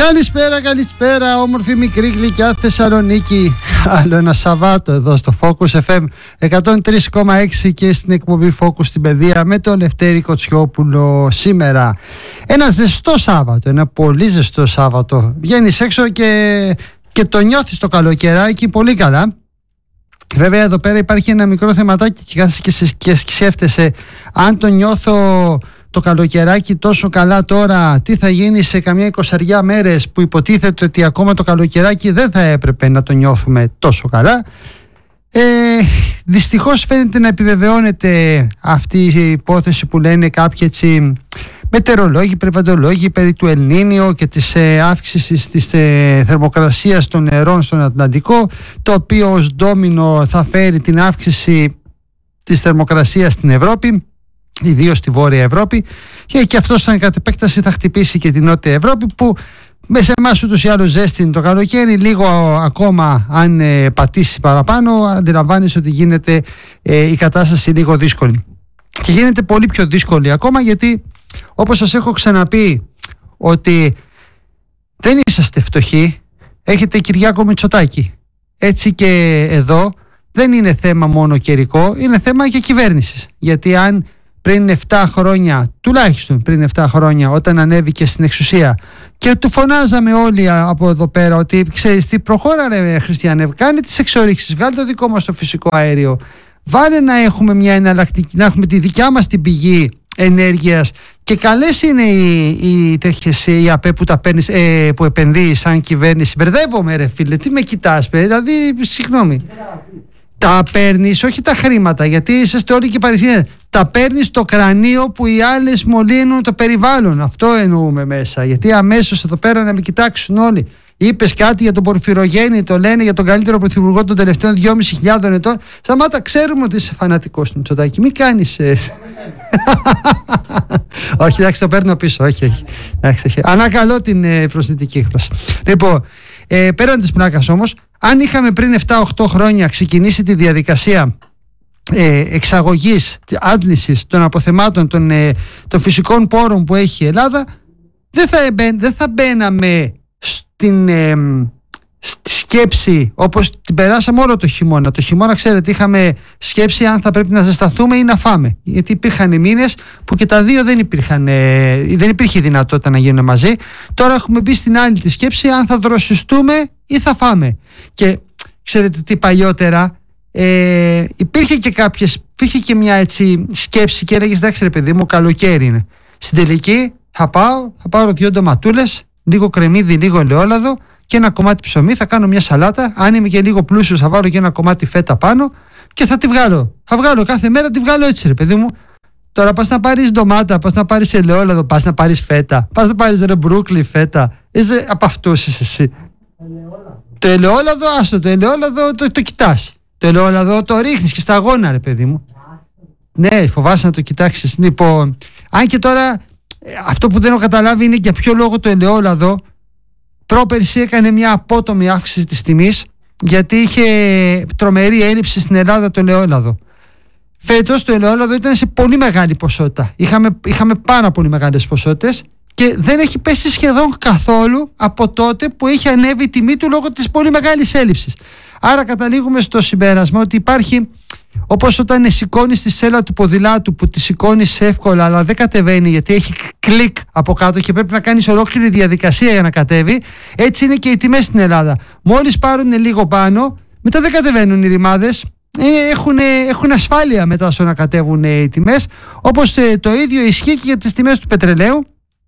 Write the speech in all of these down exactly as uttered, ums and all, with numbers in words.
Καλησπέρα, καλησπέρα, όμορφη μικρή γλυκιά Θεσσαλονίκη. Άλλο ένα Σαββάτο εδώ στο Focus εφ εμ εκατόν τρία κόμμα έξι και στην εκπομπή Focus στην Παιδεία με τον Λευτέρη Κοτσιόπουλο. Σήμερα ένα ζεστό Σάββατο, ένα πολύ ζεστό Σάββατο. Βγαίνεις έξω και, και το νιώθεις το καλοκαιράκι πολύ καλά. Βέβαια εδώ πέρα υπάρχει ένα μικρό θεματάκι και κάθεσαι και σκέφτεσαι αν το νιώθω το καλοκαιράκι τόσο καλά τώρα, τι θα γίνει σε καμιά εικοσαριά μέρες που υποτίθεται ότι ακόμα το καλοκαιράκι δεν θα έπρεπε να το νιώθουμε τόσο καλά. Ε, δυστυχώς φαίνεται να επιβεβαιώνεται αυτή η υπόθεση που λένε κάποιοι έτσι μετεωρολόγοι, περιβαλλοντολόγοι περί του Ελνίνιο και της ε, αύξησης της ε, θερμοκρασίας των νερών στον Ατλαντικό, το οποίο ως ντόμινο θα φέρει την αύξηση της θερμοκρασίας στην Ευρώπη, ιδίως στη Βόρεια Ευρώπη, και, και αυτό σαν κατ' επέκταση θα χτυπήσει και την Νότια Ευρώπη, που μέσα εμάς ούτως ή άλλως ζέστη είναι το καλοκαίρι. Λίγο ακόμα αν ε, πατήσει παραπάνω, αντιλαμβάνεσαι ότι γίνεται ε, η κατάσταση λίγο δύσκολη. Και γίνεται πολύ πιο δύσκολη ακόμα, γιατί όπως σας έχω ξαναπεί ότι δεν είσαστε φτωχοί, έχετε Κυριάκο Μητσοτάκη. Έτσι και εδώ δεν είναι θέμα μόνο καιρικό, είναι θέμα και κυβέρνησης. Γιατί αν πριν επτά χρόνια, τουλάχιστον πριν επτά χρόνια, όταν ανέβηκε στην εξουσία και του φωνάζαμε όλοι από εδώ πέρα ότι ξέρεις τι, προχώρα ρε Χριστιανέ, κάνε τις εξορίξεις, βγάλε το δικό μας το φυσικό αέριο, βάλε να έχουμε μια εναλλακτική, να έχουμε τη δικιά μας την πηγή ενέργειας, και καλές είναι οι, οι τέτοιες οι ΑΠΕ που, τα παίρνεις, ε, που επενδύεις σαν κυβέρνηση. Μπερδεύομαι ρε φίλε, τι με κοιτάς, δηλαδή συγγνώμη. Τα παίρνεις, όχι τα χρήματα, γιατί είσαστε όλοι και παρεξηγημένοι. Τα παίρνεις στο κρανίο που οι άλλες μολύνουν το περιβάλλον. Αυτό εννοούμε μέσα. Γιατί αμέσως εδώ πέρα να με κοιτάξουν όλοι. Είπες κάτι για τον Πορφυρογέννη, το λένε για τον καλύτερο πρωθυπουργό των τελευταίων δυόμισι χιλιάδων ετών. Σταμάτα, ξέρουμε ότι είσαι φανατικός του Μητσοτάκη. Μην κάνεις. Όχι, εντάξει, το παίρνω πίσω. Όχι, όχι. Εντάξει, όχι. Ανακαλώ την ε, προσθετική έκφραση. Λοιπόν, ε, πέραν της πλάκας όμως, αν είχαμε πριν επτά οχτώ χρόνια ξεκινήσει τη διαδικασία ε, εξαγωγής, άντλησης των αποθεμάτων των, ε, των φυσικών πόρων που έχει η Ελλάδα, δεν θα, εμπαίν, δεν θα μπαίναμε στην, ε, στη σκέψη όπως την περάσαμε όλο το χειμώνα. Το χειμώνα, ξέρετε, είχαμε σκέψη αν θα πρέπει να ζεσταθούμε ή να φάμε. Γιατί υπήρχαν μήνες που και τα δύο δεν, υπήρχαν, ε, δεν υπήρχε δυνατότητα να γίνουν μαζί. Τώρα έχουμε μπει στην άλλη τη σκέψη αν θα δροσιστούμε ή θα φάμε. Και ξέρετε τι, παλιότερα ε, υπήρχε και κάποιες, υπήρχε και μια έτσι σκέψη και έλεγες εντάξει ρε παιδί μου, καλοκαίρι είναι. Στην τελική θα πάω, θα πάρω δύο ντοματούλες, λίγο κρεμμύδι, λίγο ελαιόλαδο και ένα κομμάτι ψωμί, θα κάνω μια σαλάτα. Αν είμαι και λίγο πλούσιος θα βάλω και ένα κομμάτι φέτα πάνω και θα τη βγάλω. Θα βγάλω κάθε μέρα, τη βγάλω έτσι ρε παιδί μου. Τώρα πας να πάρεις ντομάτα, πας να πάρεις ελαιόλαδο, πας να πάρεις φέτα, πας να πάρεις ρε μπρούκλι φέτα. Είσαι από αυτούς είσαι εσύ. Ελαιόλαδο. Το ελαιόλαδο, άστο, το ελαιόλαδο το, το κοιτάς. Το ελαιόλαδο το ρίχνεις και σταγόνα ρε παιδί μου. Ναι, φοβάσαι να το κοιτάξεις. Λοιπόν, αν και τώρα αυτό που δεν έχω καταλάβει είναι για ποιο λόγο το ελαιόλαδο πρόπερση έκανε μια απότομη αύξηση της τιμής, γιατί είχε τρομερή έλλειψη στην Ελλάδα το ελαιόλαδο. Φέτος το ελαιόλαδο ήταν σε πολύ μεγάλη ποσότητα. Είχαμε, είχαμε πάρα πολύ μεγάλες ποσότητες και δεν έχει πέσει σχεδόν καθόλου από τότε που είχε ανέβει η τιμή του λόγω της πολύ μεγάλης έλλειψης. Άρα καταλήγουμε στο συμπέρασμα ότι υπάρχει, όπως όταν σηκώνεις τη σέλα του ποδηλάτου που τη σηκώνεις εύκολα αλλά δεν κατεβαίνει γιατί έχει κλικ από κάτω και πρέπει να κάνεις ολόκληρη διαδικασία για να κατέβει, έτσι είναι και οι τιμές στην Ελλάδα. Μόλις πάρουν λίγο πάνω, μετά δεν κατεβαίνουν οι ρημάδες, έχουν, έχουν ασφάλεια μετά στο να κατέβουν οι τιμές. Όπως το ίδιο ισχύει και για τις τιμές του πετρελαίου.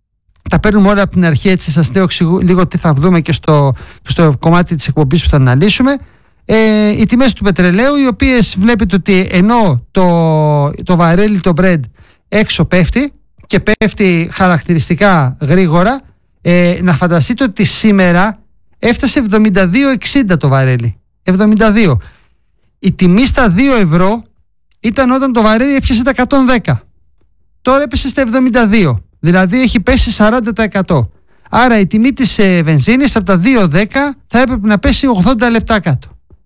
Τα παίρνουμε όλα από την αρχή, έτσι σας λέω λίγο τι θα δούμε και στο, στο κομμάτι της εκπομπής που θα αναλύσουμε. Ε, οι τιμές του πετρελαίου, οι οποίες βλέπετε ότι ενώ το, το βαρέλι, το Brent έξω πέφτει και πέφτει χαρακτηριστικά γρήγορα, ε, να φανταστείτε ότι σήμερα έφτασε εβδομήντα δύο εξήντα το βαρέλι. εβδομήντα δύο. Η τιμή στα δύο ευρώ ήταν όταν το βαρέλι έφτασε τα εκατόν δέκα. Τώρα έπεσε στα εβδομήντα δύο. Δηλαδή έχει πέσει σαράντα τοις εκατό. Άρα η τιμή της ε, βενζίνης από τα δύο δέκα θα έπρεπε να πέσει ογδόντα λεπτά κάτω.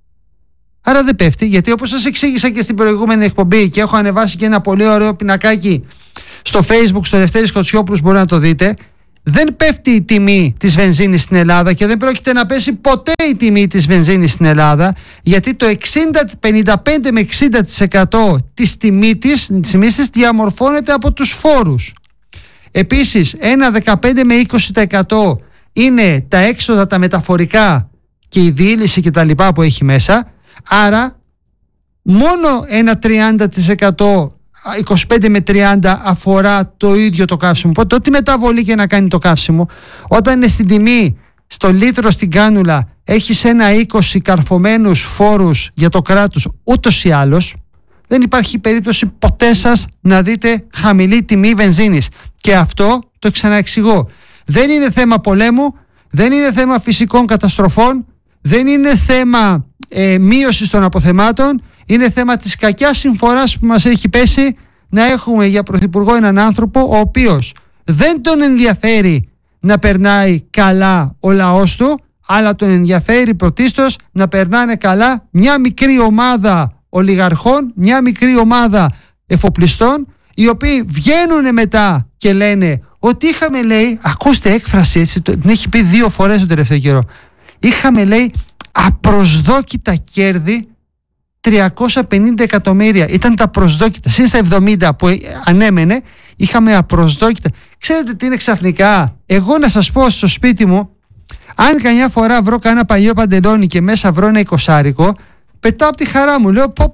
Άρα δεν πέφτει, γιατί όπως σας εξήγησα και στην προηγούμενη εκπομπή και έχω ανεβάσει και ένα πολύ ωραίο πινακάκι στο Facebook, στο Λευτέρης Κοτσιόπουλος, μπορεί να το δείτε. δεν πέφτει η τιμή της βενζίνης στην Ελλάδα και δεν πρόκειται να πέσει ποτέ η τιμή της βενζίνης στην Ελλάδα, γιατί το εξήντα, πενήντα πέντε με εξήντα τοις εκατό της τιμής της, της τιμής της διαμορφώνεται από τους φόρους. Επίσης ένα δεκαπέντε με είκοσι τοις εκατό είναι τα έξοδα τα μεταφορικά και η διήλυση και τα λοιπά που έχει μέσα, άρα μόνο ένα τριάντα τοις εκατό, είκοσι πέντε με τριάντα αφορά το ίδιο το καύσιμο. Οπότε ό,τι μεταβολή και να κάνει το καύσιμο, όταν είναι στην τιμή στο λίτρο στην κάνουλα έχεις ένα είκοσι καρφωμένους φόρους για το κράτος ούτως ή άλλως, δεν υπάρχει περίπτωση ποτέ σας να δείτε χαμηλή τιμή βενζίνης. Και αυτό το ξαναεξηγώ, δεν είναι θέμα πολέμου, δεν είναι θέμα φυσικών καταστροφών, δεν είναι θέμα ε, μείωσης των αποθεμάτων, είναι θέμα της κακιάς συμφοράς που μας έχει πέσει να έχουμε για πρωθυπουργό έναν άνθρωπο ο οποίος δεν τον ενδιαφέρει να περνάει καλά ο λαός του, αλλά τον ενδιαφέρει πρωτίστως να περνάνε καλά μια μικρή ομάδα ολιγαρχών, μια μικρή ομάδα εφοπλιστών, οι οποίοι βγαίνουν μετά και λένε ότι είχαμε, λέει, ακούστε έκφραση έτσι, την έχει πει δύο φορές τον τελευταίο καιρό, είχαμε, λέει, απροσδόκητα κέρδη τριακόσια πενήντα εκατομμύρια. Ήταν τα προσδόκητα. Συν στα εβδομήντα που ανέμενε, είχαμε απροσδόκητα. Ξέρετε τι είναι ξαφνικά? Εγώ να σας πω, στο σπίτι μου, αν καμιά φορά βρω κανένα παλιό παντελόνι και μέσα βρω ένα εικοσάρικο, πετάω από τη χαρά μου. Λέω, πω